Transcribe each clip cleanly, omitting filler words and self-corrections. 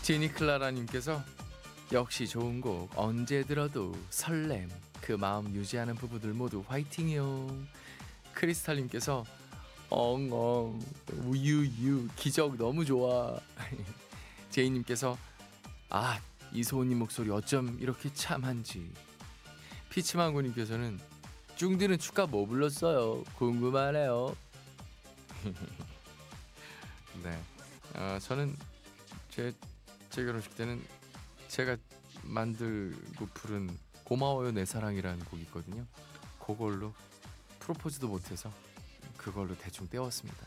제니클라라님께서 역시 좋은 곡 언제 들어도 설렘 그 마음 유지하는 부부들 모두 화이팅이요. 크리스탈님께서 엉엉 우유유 기적 너무 좋아. 제이님께서 아 이소은님 목소리 어쩜 이렇게 참한지. 피치망고님께서는 쭝디는 축가 뭐 불렀어요? 궁금하네요. 네, 저는 제 결혼식 때는 제가 만들고 부른 고마워요 내 사랑이라는 곡이 있거든요. 그걸로 프로포즈도 못해서 그걸로 대충 때웠습니다.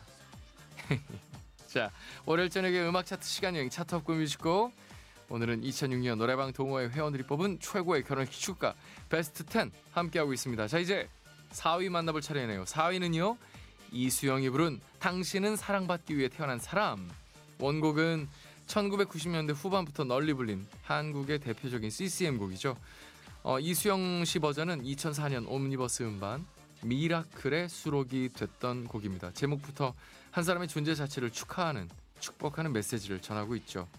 자, 월요일 저녁에 음악 차트 시간 여행 차트업고 뮤직곡. 오늘은 2006년 노래방 동호회 회원들이 뽑은 최고의 결혼식 축가 베스트 10 함께하고 있습니다. 자, 이제 4위 만나볼 차례네요. 4위는요 이수영이 부른 당신은 사랑받기 위해 태어난 사람. 원곡은 1990년대 후반부터 널리 불린 한국의 대표적인 CCM 곡이죠. 이수영 씨 버전은 2004년 옴니버스 음반 미라클의 수록이 됐던 곡입니다. 제목부터 한 사람의 존재 자체를 축하하는 축복하는 메시지를 전하고 있죠.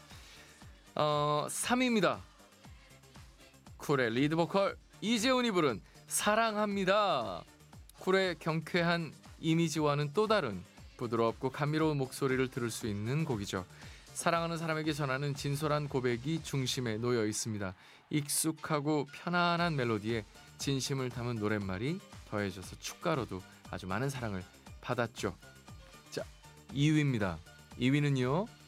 3위입니다. 쿨의 리드보컬 이재훈이 부른 사랑합니다. 쿨의 경쾌한 이미지와는 또 다른 부드럽고 감미로운 목소리를 들을 수 있는 곡이죠. 사랑하는 사람에게 전하는 진솔한 고백이 중심에 놓여 있습니다. 익숙하고 편안한 멜로디에 진심을 담은 노랫말이 더해져서 축가로도 아주 많은 사랑을 받았죠. 자, 2위입니다. 2위는요